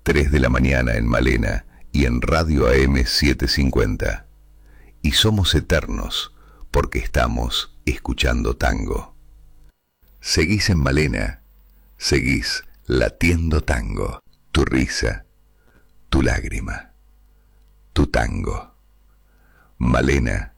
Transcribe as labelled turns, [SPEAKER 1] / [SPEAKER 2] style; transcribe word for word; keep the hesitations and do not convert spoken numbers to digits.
[SPEAKER 1] tres de la mañana en Malena y en Radio A M setecientos cincuenta. Y somos eternos porque estamos escuchando tango. Seguís en Malena, seguís latiendo tango. Tu risa, tu lágrima, tu tango. Malena